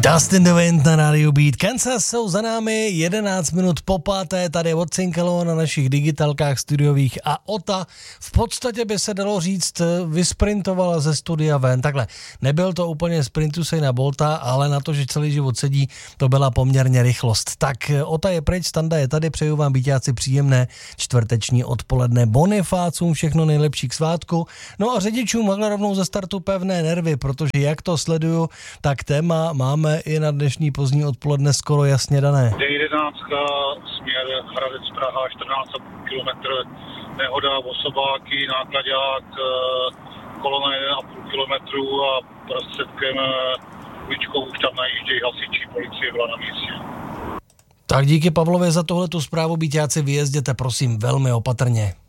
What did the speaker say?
Dustin the Wind na rádiu Beat. Kansas jsou za námi 11 minut po páté, tady odcinkalo na našich digitalkách studiových a Ota v podstatě by se dalo říct vysprintovala ze studia ven. Takhle, nebyl to úplně sprint Usaina Bolta, ale na to, že celý život sedí, to byla poměrně rychlost. Tak Ota je pryč, Standa je tady, přeju vám býťáci příjemné čtvrteční odpoledne. Bonifácům všechno nejlepší k svátku. No a řidičům takhle rovnou ze startu pevné nervy, protože jak to sleduju, tak téma máme i na dnešní pozdní odpoledne skoro jasně dané. D11, směr Hradec Praha, 14,5 km, nehoda, osobáky, nákladák, kolona 1,5 km a prostředkem uličkou už tam najíždějí hasiči, policie byla na místě. Tak díky Pavlově za tohletu zprávu, býťáci, vyjezděte prosím velmi opatrně.